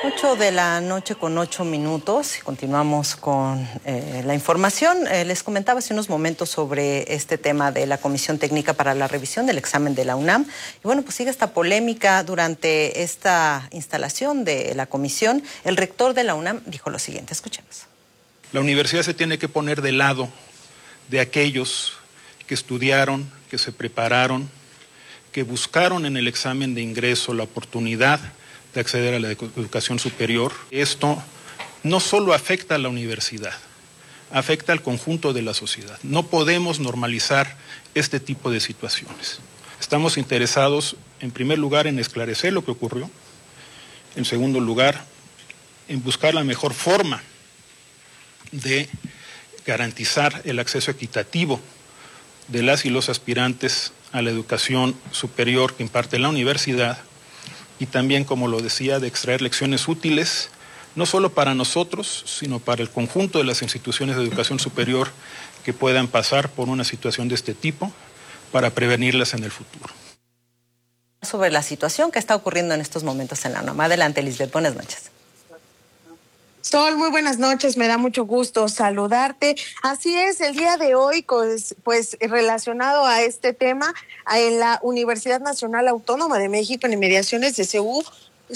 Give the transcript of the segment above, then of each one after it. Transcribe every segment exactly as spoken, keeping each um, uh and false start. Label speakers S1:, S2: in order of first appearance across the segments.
S1: Ocho de la noche con ocho minutos. Continuamos con eh, la información. Eh, les comentaba hace unos momentos sobre este tema de la Comisión Técnica para la Revisión del Examen de la UNAM. Y bueno, pues sigue esta polémica durante esta instalación de la comisión. El rector de la UNAM dijo lo siguiente, escuchemos.
S2: La universidad se tiene que poner del lado de aquellos que estudiaron, que se prepararon, que buscaron en el examen de ingreso la oportunidad de acceder a la educación superior. Esto no solo afecta a la universidad, afecta al conjunto de la sociedad. No podemos normalizar este tipo de situaciones. Estamos interesados, en primer lugar, en esclarecer lo que ocurrió, en segundo lugar, en buscar la mejor forma de garantizar el acceso equitativo de las y los aspirantes a la educación superior que imparte la universidad, y también, como lo decía, de extraer lecciones útiles, no solo para nosotros, sino para el conjunto de las instituciones de educación superior que puedan pasar por una situación de este tipo, para prevenirlas en el futuro.
S1: Sobre la situación que está ocurriendo en estos momentos en la UNAM. Adelante, Lisbeth, buenas noches.
S3: Sol, muy buenas noches, me da mucho gusto saludarte. Así es, el día de hoy, pues, pues relacionado a este tema, en la Universidad Nacional Autónoma de México, en inmediaciones de C U,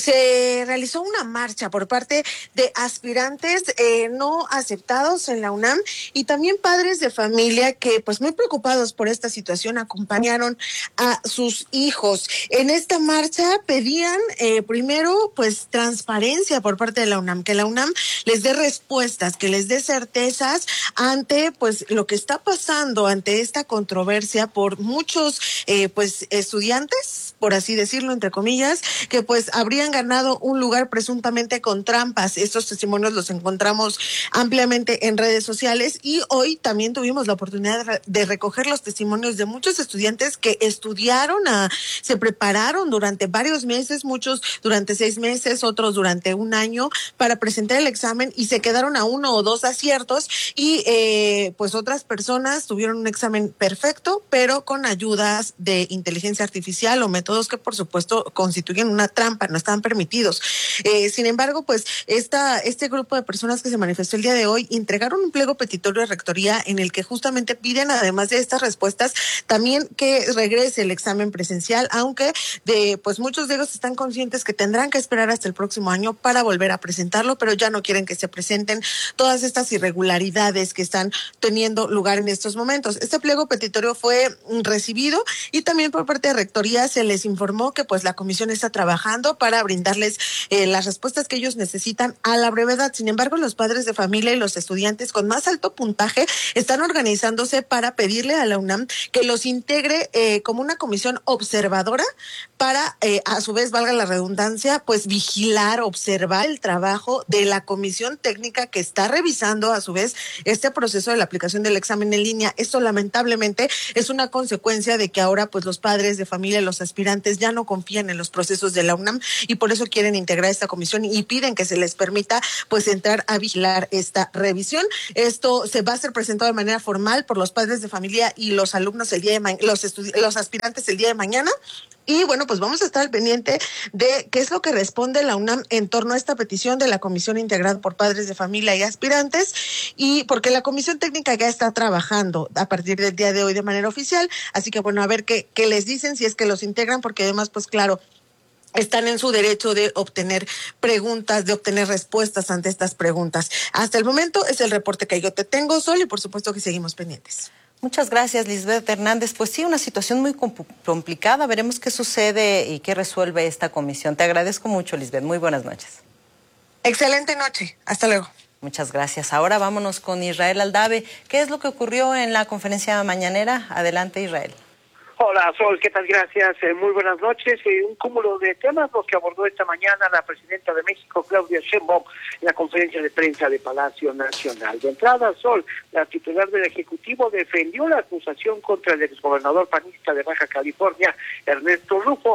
S3: se realizó una marcha por parte de aspirantes eh, no aceptados en la UNAM y también padres de familia que, pues muy preocupados por esta situación, acompañaron a sus hijos. En esta marcha pedían eh, primero, pues, transparencia por parte de la UNAM, que la UNAM les dé respuestas, que les dé certezas ante, pues, lo que está pasando, ante esta controversia por muchos, eh, pues, estudiantes, por así decirlo, entre comillas, que, pues, habrían ganado un lugar presuntamente con trampas. Estos testimonios los encontramos ampliamente en redes sociales y hoy también tuvimos la oportunidad de recoger los testimonios de muchos estudiantes que estudiaron, a, se prepararon durante varios meses, muchos durante seis meses, otros durante un año para presentar el examen y se quedaron a uno o dos aciertos y eh, pues otras personas tuvieron un examen perfecto, pero con ayudas de inteligencia artificial o métodos que por supuesto constituyen una trampa, no están permitidos. Eh, sin embargo, pues esta, este grupo de personas que se manifestó el día de hoy entregaron un pliego petitorio de rectoría en el que justamente piden, además de estas respuestas, también que regrese el examen presencial, aunque de pues muchos de ellos están conscientes que tendrán que esperar hasta el próximo año para volver a presentarlo, pero ya no quieren que se presenten todas estas irregularidades que están teniendo lugar en estos momentos. Este pliego petitorio fue recibido y también por parte de rectoría se les informó que pues la comisión está trabajando para brindarles eh, las respuestas que ellos necesitan a la brevedad. Sin embargo, los padres de familia y los estudiantes con más alto puntaje están organizándose para pedirle a la UNAM que los integre eh, como una comisión observadora para, eh, a su vez, valga la redundancia, pues vigilar, observar el trabajo de la comisión técnica que está revisando, a su vez, este proceso de la aplicación del examen en línea. Esto, lamentablemente, es una consecuencia de que ahora, pues, los padres de familia, los aspirantes, ya no confían en los procesos de la UNAM y por eso quieren integrar esta comisión y piden que se les permita, pues, entrar a vigilar esta revisión. Esto se va a ser presentado de manera formal por los padres de familia y los alumnos el día de ma- los estudi- los aspirantes el día de mañana. Y bueno, pues vamos a estar al pendiente de qué es lo que responde la UNAM en torno a esta petición de la comisión integrada por padres de familia y aspirantes, y porque la comisión técnica ya está trabajando a partir del día de hoy de manera oficial, así que bueno, a ver qué, qué les dicen, si es que los integran, porque además, pues claro, están en su derecho de obtener preguntas, de obtener respuestas ante estas preguntas. Hasta el momento es el reporte que yo te tengo, Sol, y por supuesto que seguimos pendientes.
S1: Muchas gracias, Lisbeth Hernández. Pues sí, una situación muy complicada. Veremos qué sucede y qué resuelve esta comisión. Te agradezco mucho, Lisbeth. Muy buenas noches.
S3: Excelente noche. Hasta luego.
S1: Muchas gracias. Ahora vámonos con Israel Aldave. ¿Qué es lo que ocurrió en la conferencia mañanera? Adelante, Israel.
S4: Hola, Sol, ¿qué tal? Gracias. Eh, muy buenas noches. Eh, un cúmulo de temas los que abordó esta mañana la presidenta de México, Claudia Sheinbaum, en la conferencia de prensa de Palacio Nacional. De entrada, Sol, la titular del Ejecutivo defendió la acusación contra el exgobernador panista de Baja California, Ernesto Rufo, a quien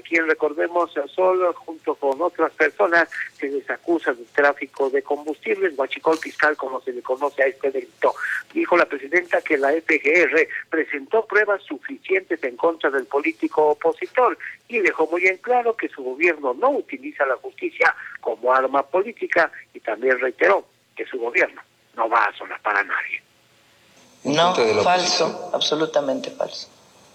S4: quien, recordemos, Sol, junto con otras personas, se les acusa de tráfico de combustibles, huachicol fiscal, como se le conoce a este delito. Dijo la presidenta que la F G R presentó pruebas suficientes en contra del político opositor y dejó muy en claro que su gobierno no utiliza la justicia como arma política, y también reiteró que su gobierno no va a solapar a nadie.
S5: No, falso, absolutamente falso.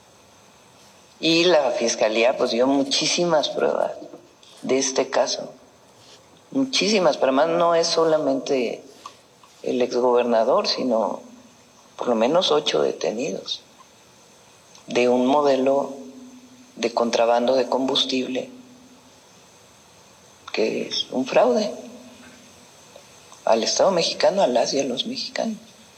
S5: Y la Fiscalía pues dio muchísimas pruebas de este caso, muchísimas, pero además no es solamente el exgobernador, sino por lo menos ocho detenidos de un modelo de contrabando de combustible que es un fraude al Estado mexicano, a las y a los mexicanos.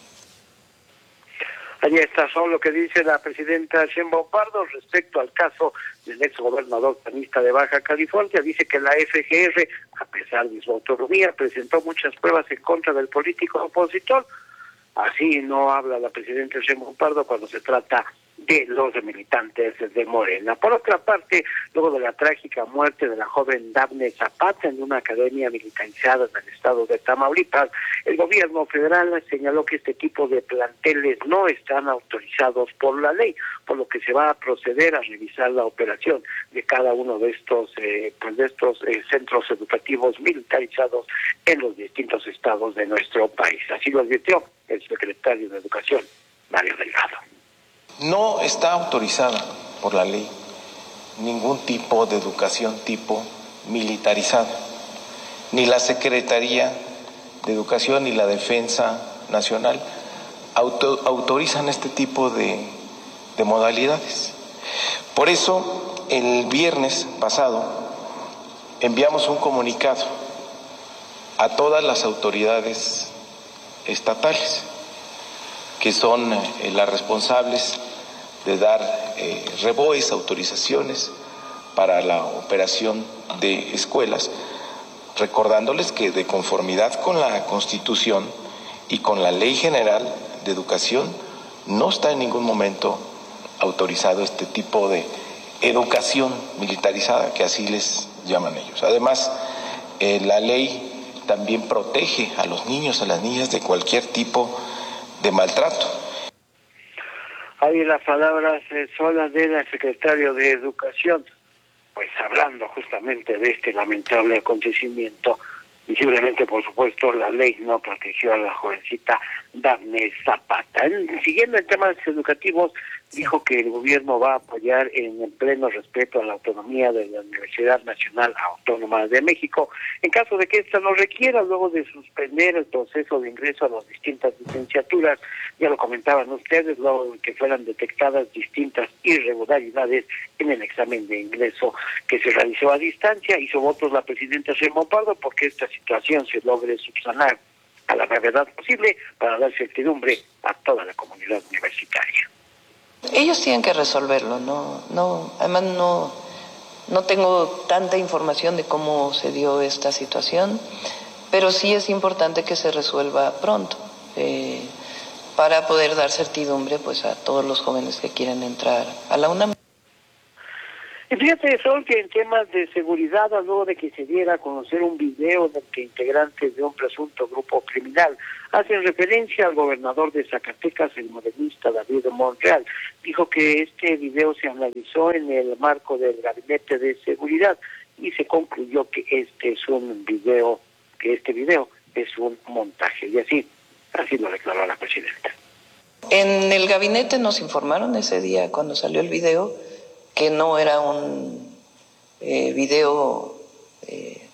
S4: Allí está solo lo que dice la presidenta Sheinbaum Pardo respecto al caso del exgobernador panista de Baja California. Dice que la F G R, a pesar de su autonomía, presentó muchas pruebas en contra del político opositor. Así no habla la presidenta Sheinbaum Pardo cuando se trata de los militantes de Morena. Por otra parte, luego de la trágica muerte de la joven Dafne Zapata en una academia militarizada en el estado de Tamaulipas, el gobierno federal señaló que este tipo de planteles no están autorizados por la ley, por lo que se va a proceder a revisar la operación de cada uno de estos eh, pues de estos eh, centros educativos militarizados en los distintos estados de nuestro país. Así lo advirtió el secretario de Educación, Mario Delgado.
S6: No está autorizada por la ley ningún tipo de educación tipo militarizada, ni la Secretaría de Educación ni la Defensa Nacional auto, autorizan este tipo de, de modalidades. Por eso, el viernes pasado enviamos un comunicado a todas las autoridades estatales, que son eh, las responsables de dar eh, reboes, autorizaciones para la operación de escuelas, recordándoles que de conformidad con la Constitución y con la Ley General de Educación no está en ningún momento autorizado este tipo de educación militarizada, que así les llaman ellos. Además, eh, la ley también protege a los niños, a las niñas de cualquier tipo de maltrato.
S4: Hay las palabras eh, solas del secretario de Educación, pues hablando justamente de este lamentable acontecimiento. Visiblemente, por supuesto, la ley no protegió a la jovencita Dafne Zapata. En, siguiendo en temas educativos, dijo que el gobierno va a apoyar en pleno respeto a la autonomía de la Universidad Nacional Autónoma de México, en caso de que ésta lo requiera, luego de suspender el proceso de ingreso a las distintas licenciaturas. Ya lo comentaban ustedes, luego de que fueran detectadas distintas irregularidades en el examen de ingreso que se realizó a distancia. Hizo votos la presidenta Sheinbaum Pardo porque esta situación se logre subsanar a la brevedad posible para dar certidumbre a toda la comunidad universitaria.
S5: Ellos tienen que resolverlo, no, no, además no, no tengo tanta información de cómo se dio esta situación, pero sí es importante que se resuelva pronto, eh, para poder dar certidumbre pues a todos los jóvenes que quieren entrar a la UNAM.
S4: Y fíjate, Sol, que en temas de seguridad, luego de que se diera a conocer un video en el que integrantes de un presunto grupo criminal hacen referencia al gobernador de Zacatecas, el morenista David Monreal, dijo que este video se analizó en el marco del Gabinete de Seguridad y se concluyó que este es un video, que este video es un montaje, y así, así lo declaró la presidenta.
S5: En el gabinete nos informaron ese día cuando salió el video que no era un eh, video, eh,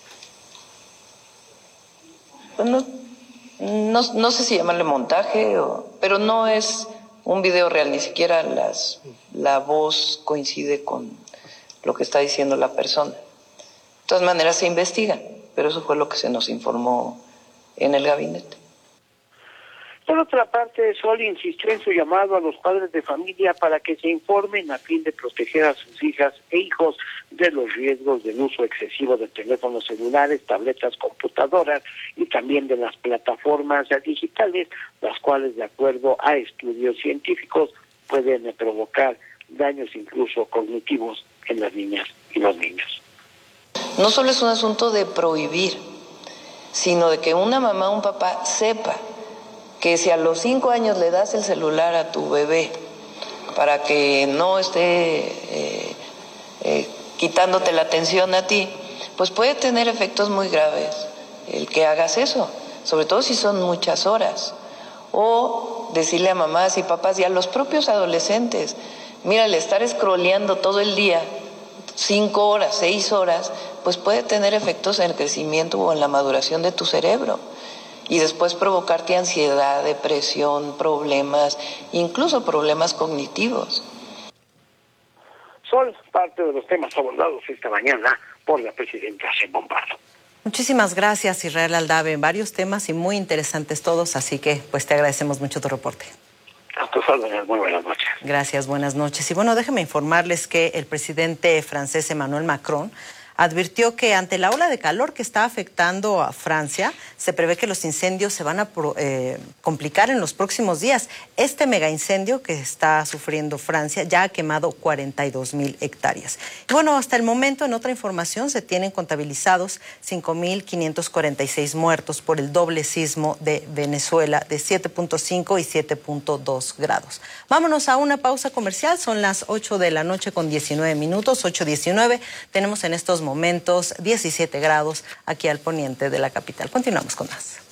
S5: pues no, no, no sé si llamarle montaje, o, pero no es un video real, ni siquiera las, la voz coincide con lo que está diciendo la persona. De todas maneras se investigan, pero eso fue lo que se nos informó en el gabinete.
S4: Por otra parte, Sol insistió en su llamado a los padres de familia para que se informen a fin de proteger a sus hijas e hijos de los riesgos del uso excesivo de teléfonos celulares, tabletas, computadoras y también de las plataformas digitales, las cuales, de acuerdo a estudios científicos, pueden provocar daños incluso cognitivos en las niñas y los niños.
S5: No solo es un asunto de prohibir, sino de que una mamá o un papá sepa que si a los cinco años le das el celular a tu bebé para que no esté eh, eh, quitándote la atención a ti, pues puede tener efectos muy graves el que hagas eso, sobre todo si son muchas horas. O decirle a mamás y papás y a los propios adolescentes, mira, el estar scrolleando todo el día, cinco horas, seis horas, pues puede tener efectos en el crecimiento o en la maduración de tu cerebro. Y después provocarte ansiedad, depresión, problemas, incluso problemas cognitivos.
S4: Son parte de los temas abordados esta mañana por la presidenta Sheinbaum Pardo.
S1: Muchísimas gracias, Israel Aldave. Varios temas y muy interesantes todos, así que pues te agradecemos mucho tu reporte.
S4: A tus órdenes, muy buenas noches.
S1: Gracias, buenas noches. Y bueno, déjenme informarles que el presidente francés Emmanuel Macron advirtió que ante la ola de calor que está afectando a Francia, se prevé que los incendios se van a eh, complicar en los próximos días. Este mega incendio que está sufriendo Francia ya ha quemado cuarenta y dos mil hectáreas. Y bueno, hasta el momento, en otra información, se tienen contabilizados cinco mil quinientos cuarenta y seis muertos por el doble sismo de Venezuela de siete punto cinco y siete punto dos grados. Vámonos a una pausa comercial. Son las ocho de la noche con diecinueve minutos, ocho diecinueve. Tenemos en estos momentos diecisiete grados aquí al poniente de la capital. Continuamos con más.